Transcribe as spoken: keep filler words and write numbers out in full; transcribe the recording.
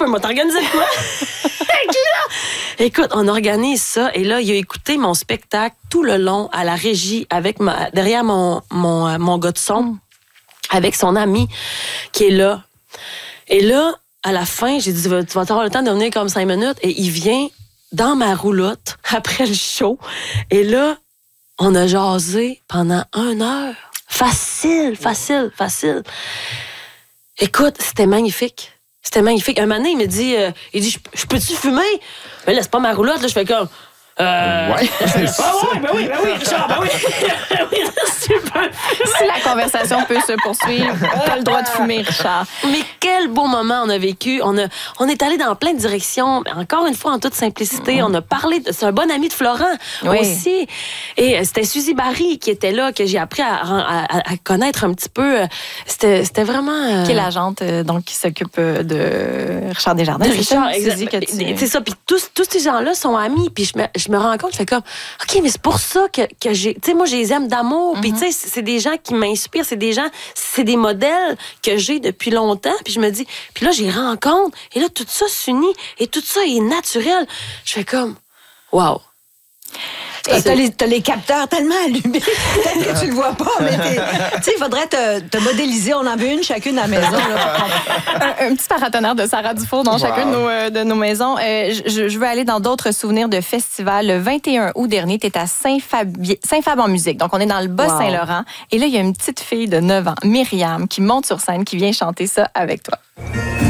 quoi, moi, t'organises quoi? Écoute, on organise ça. Et là, il a écouté mon spectacle tout le long à la régie, avec ma, derrière mon, mon, mon gars de son, mm. avec son ami qui est là. Et là, à la fin, j'ai dit, tu vas avoir le temps de venir comme cinq minutes. Et il vient dans ma roulotte après le show. Et là, on a jasé pendant une heure. Facile, facile, facile. Écoute, c'était magnifique. C'était magnifique. Un moment donné, il me dit, euh, il dit, je peux-tu fumer? Mais là, c'est pas ma roulotte, là, je fais comme... Euh... Ouais. Ah ouais, ben oui, ben oui, Richard, ben oui. oui super. Si la conversation peut se poursuivre, t'as le droit de fumer, Richard. Mais quel beau moment on a vécu. On, a, on est allé dans plein de directions. Encore une fois, en toute simplicité. Mm-hmm. On a parlé... De, c'est un bon ami de Florent oui. aussi. Et c'était Suzy Barry qui était là, que j'ai appris à, à, à connaître un petit peu. C'était, c'était vraiment... Euh... Qui est l'agente euh, donc, qui s'occupe de Richard Desjardins. De Richard, Suzy, que tu... C'est ça. Puis tous, tous ces gens-là sont amis. Puis je me, je me rends compte, je fais comme, OK, mais c'est pour ça que, que j'ai... Tu sais, moi, je les aime d'amour. Mm-hmm. Puis tu sais, c'est des gens qui m'inspirent. C'est des gens... C'est des modèles que j'ai depuis longtemps. Puis je me dis... Puis là, j'y rencontre. Et là, tout ça s'unit. Et tout ça est naturel. Je fais comme, wow. Et t'as les, t'as les capteurs tellement allumés, peut-être que tu le vois pas, mais tu sais, il faudrait te, te modéliser. On en veut une chacune à la maison. Là, un, un petit paratonnerre de Sarah Dufour dans wow. chacune de nos, euh, de nos maisons. Euh, je, je veux aller dans d'autres souvenirs de festivals. Le vingt et un août dernier, tu étais à Saint-Fabi- Saint-Fab en musique. Donc, on est dans le Bas-Saint-Laurent. Wow. Et là, il y a une petite fille de neuf ans, Myriam, qui monte sur scène, qui vient chanter ça avec toi.